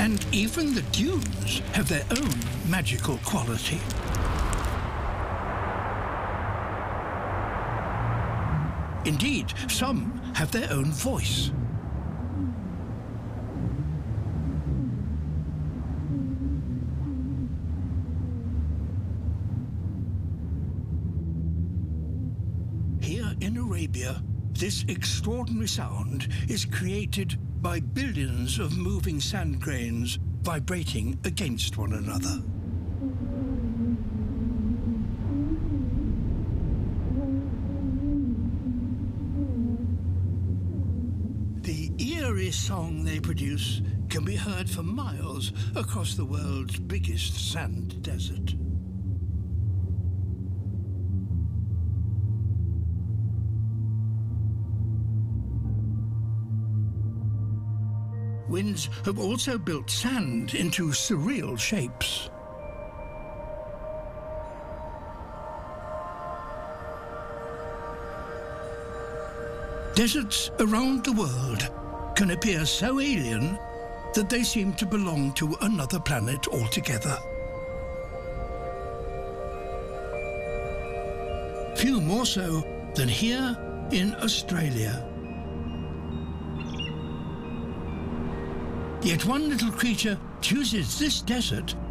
And even the dunes have their own magical quality. Indeed, some have their own voice. Here in Arabia, this extraordinary sound is created by billions of moving sand grains vibrating against one another. The eerie song they produce can be heard for miles across the world's biggest sand desert. Winds have also built sand into surreal shapes. Deserts around the world can appear so alien that they seem to belong to another planet altogether. Few more so than here in Australia. Yet one little creature chooses this desert